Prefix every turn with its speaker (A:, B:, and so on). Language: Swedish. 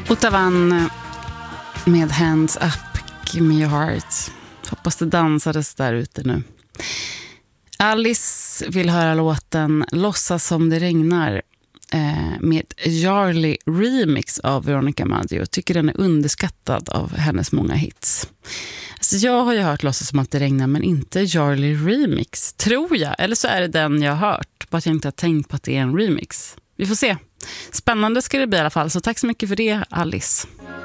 A: Ottavan med Hands Up, Give Me Your Heart. Hoppas det dansades där ute nu. Alice vill höra låten Låtsas som det regnar med Jarly remix av Veronica Maggio. Tycker den är underskattad av hennes många hits. Alltså jag har ju hört Låtsas som att det regnar, men inte Jarly remix, tror jag. Eller så är det den jag har hört, bara att jag inte har tänkt på att det är en remix. Vi får se. Spännande ska det bli i alla fall, så tack så mycket för det, Alice.